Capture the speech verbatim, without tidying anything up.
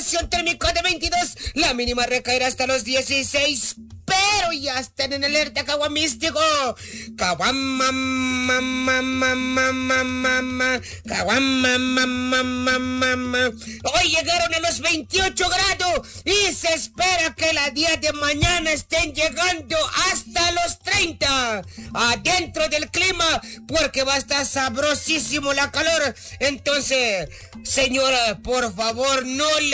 térmica de veintidós, la mínima recaerá hasta los dieciséis, pero ya están en alerta caguamístico. Caguamamamamamamama, caguamamamamamama. Hoy llegaron a los veintiocho grados y se espera que la día de mañana estén llegando hasta los treinta. Adentro del clima, porque va a estar sabrosísimo la calor. Entonces, señora, por favor, no le